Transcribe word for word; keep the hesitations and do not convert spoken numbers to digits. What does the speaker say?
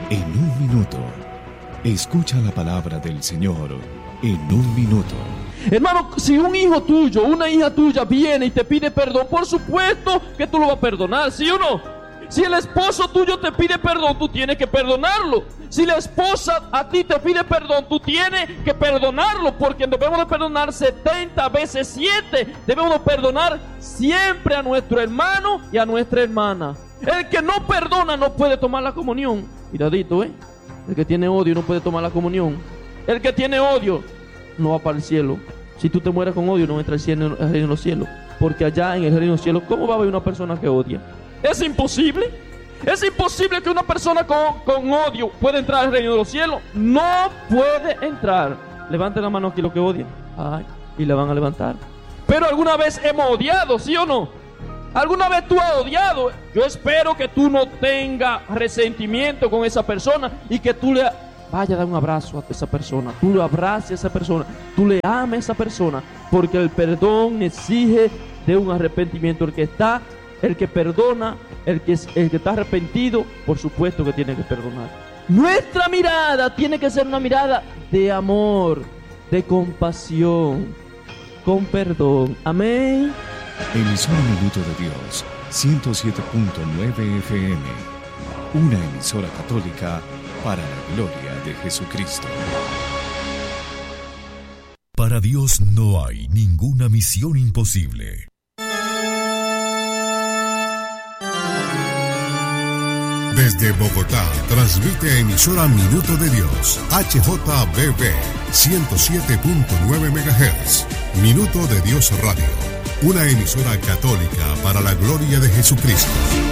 En un minuto, escucha la palabra del Señor en un minuto. Hermano, si un hijo tuyo, una hija tuya viene y te pide perdón, por supuesto que tú lo vas a perdonar, ¿sí o no? Si el esposo tuyo te pide perdón, tú tienes que perdonarlo. Si la esposa a ti te pide perdón, tú tienes que perdonarlo, porque debemos de perdonar setenta veces siete. Debemos de perdonar siempre a nuestro hermano y a nuestra hermana. El que no perdona no puede tomar la comunión. Miradito, ¿eh? El que tiene odio no puede tomar la comunión. El que tiene odio no va para el cielo. Si tú te mueres con odio, no entra al cielo, al reino de los cielos. Porque allá en el reino de los cielos, ¿cómo va a haber una persona que odia? ¿Es imposible? ¿Es imposible que una persona con, con odio pueda entrar al reino de los cielos? No puede entrar. Levanten la mano aquí los que odian. Ay, y la van a levantar. Pero alguna vez hemos odiado, ¿sí o no? ¿Alguna vez tú has odiado? Yo espero que tú no tengas resentimiento con esa persona y que tú le vaya a dar un abrazo a esa persona. Tú le abraces a esa persona. Tú le ames a esa persona. Porque el perdón exige de un arrepentimiento. El que está, el que perdona, el que, el que está arrepentido, por supuesto que tiene que perdonar. Nuestra mirada tiene que ser una mirada de amor, de compasión, con perdón. Amén. Emisora Minuto de Dios, ciento siete punto nueve F M. Una emisora católica para la gloria de Jesucristo. Para Dios no hay ninguna misión imposible. Desde Bogotá, transmite emisora Minuto de Dios, H J B B, ciento siete punto nueve megahertz. Minuto de Dios Radio, una emisora católica para la gloria de Jesucristo.